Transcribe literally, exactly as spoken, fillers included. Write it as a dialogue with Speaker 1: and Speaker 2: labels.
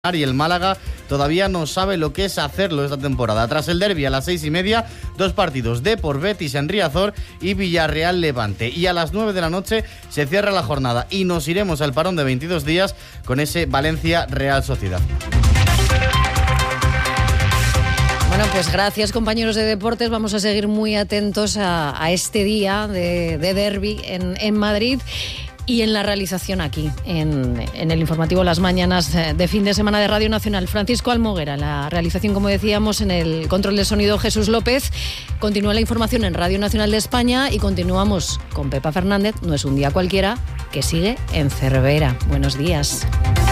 Speaker 1: Y el Málaga todavía no sabe lo que es hacerlo esta temporada. Tras el derbi a las seis y media, dos partidos: Depor Betis en Riazor y Villarreal Levante. Y a las nueve de la noche se cierra la jornada y nos iremos al parón de veintidós días con ese Valencia Real Sociedad.
Speaker 2: Bueno, pues gracias, compañeros de deportes. Vamos a seguir muy atentos a, a este día de, de derbi en, en Madrid. Y en la realización aquí, en, en el informativo Las Mañanas de fin de semana de Radio Nacional, Francisco Almoguera. La realización, como decíamos, en el control de sonido, Jesús López. Continúa la información en Radio Nacional de España y continuamos con Pepa Fernández. No es un día cualquiera, que sigue en Cervera. Buenos días.